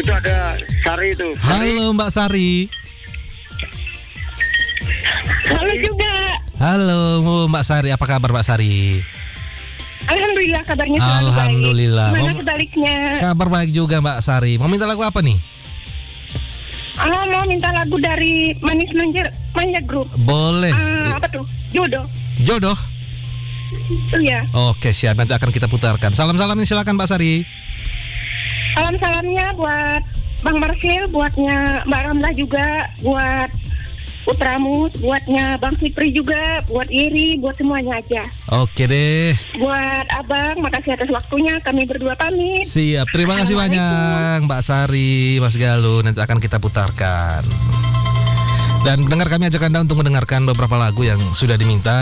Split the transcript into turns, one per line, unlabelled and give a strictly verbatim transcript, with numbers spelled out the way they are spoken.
Itu ada Sari itu.
Halo Mbak Sari.
Halo juga.
Halo Mbak Sari, apa kabar Mbak Sari?
Alhamdulillah kabarnya selalu
Alhamdulillah.
baik. Mana
Mau-
sebaliknya?
Kabar baik juga Mbak Sari. Mau minta lagu apa nih?
Ah, mau minta lagu dari Manis Manja Manja Group.
Boleh.
Ah, apa tuh? Jodoh.
Jodoh.
Iya.
Oke siap, nanti akan kita putarkan. Salam-salam nih, silakan Mbak Sari.
Salam-salamnya buat Bang Marsil, buatnya Mbak Ramla juga, buat Putramus, buatnya Bang Fitri juga, buat Iri, buat semuanya aja.
Oke deh.
Buat Abang, makasih atas waktunya. Kami berdua pamit.
Siap, terima kasih banyak Mbak Sari, Mas Galuh. Nanti akan kita putarkan. Dan dengar kami ajak Anda untuk mendengarkan beberapa lagu yang sudah diminta.